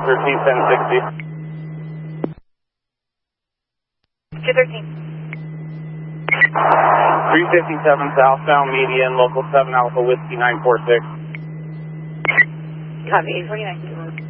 213, 1060. 213. 357 southbound median, local 7 Alpha Whiskey 946. Copy, 849.